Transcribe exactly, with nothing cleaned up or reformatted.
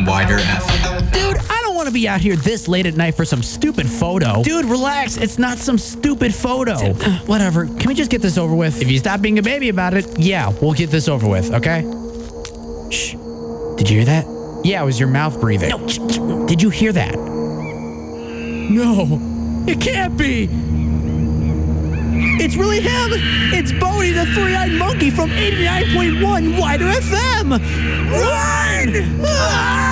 Wider F M. Dude, I don't want to be out here this late at night for some stupid photo. Dude, relax. It's not some stupid photo. Whatever. Can we just get this over with? If you stop being a baby about it, yeah, we'll get this over with, okay? Shh. Did you hear that? Yeah, it was your mouth breathing. No. Shh, shh. Did you hear that? No. It can't be. It's really him. It's Bodie, the three-eyed monkey from eighty-nine point one Wider F M. Run! Ah!